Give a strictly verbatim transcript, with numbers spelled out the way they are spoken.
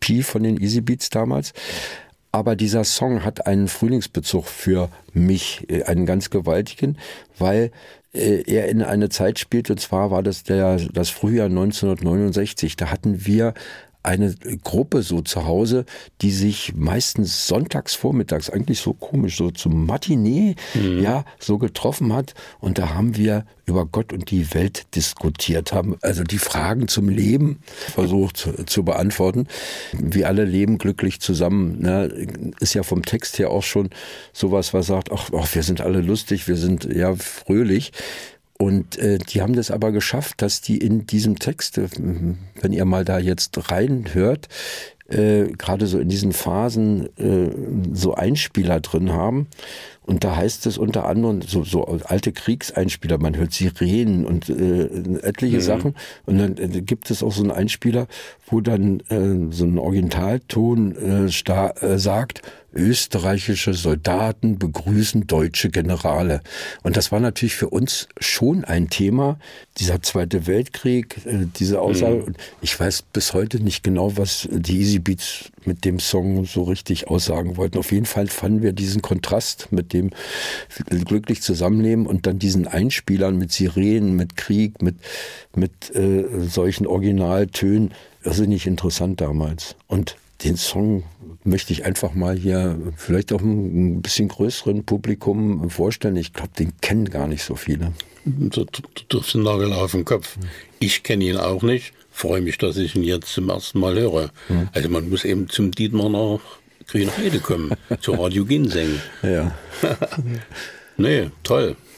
Pi von den Easy Beats damals. Aber dieser Song hat einen Frühlingsbezug für mich, einen ganz gewaltigen, weil er in eine Zeit spielt, und zwar war das der, das Frühjahr neunzehnhundertneunundsechzig. Da hatten wir eine Gruppe so zu Hause, die sich meistens sonntags vormittags, eigentlich so komisch, so zum Matinee, mhm. ja, so getroffen hat. Und da haben wir über Gott und die Welt diskutiert, haben also die Fragen zum Leben versucht zu, zu beantworten. Wir alle leben glücklich zusammen, ne? Ist ja vom Text her auch schon sowas, was sagt, ach, ach, wir sind alle lustig, wir sind ja fröhlich. Und äh, die haben das aber geschafft, dass die in diesem Text, äh, wenn ihr mal da jetzt reinhört, äh, gerade so in diesen Phasen äh, so Einspieler drin haben. Und da heißt es unter anderem so, so alte Kriegseinspieler, man hört Sirenen und äh, etliche mhm. Sachen. Und dann äh, gibt es auch so einen Einspieler, wo dann äh, so ein Originalton äh, sta- äh, sagt, österreichische Soldaten begrüßen deutsche Generale. Und das war natürlich für uns schon ein Thema, dieser Zweite Weltkrieg, äh, diese Aussage. Mhm. Ich weiß bis heute nicht genau, was die Easy Beats mit dem Song so richtig aussagen wollten. Auf jeden Fall fanden wir diesen Kontrast mit dem glücklich zusammenleben und dann diesen Einspielern mit Sirenen, mit Krieg, mit, mit äh, solchen Originaltönen irrsinnig interessant damals. Und den Song möchte ich einfach mal hier vielleicht auch ein bisschen größeren Publikum vorstellen. Ich glaube, den kennen gar nicht so viele. Du, du, du triffst den Nagel auf den Kopf. Ich kenne ihn auch nicht. Freue mich, dass ich ihn jetzt zum ersten Mal höre. Mhm. Also man muss eben zum Dietmar nach Grünheide kommen, zu Radio Ginseng. Ja. Nee, toll.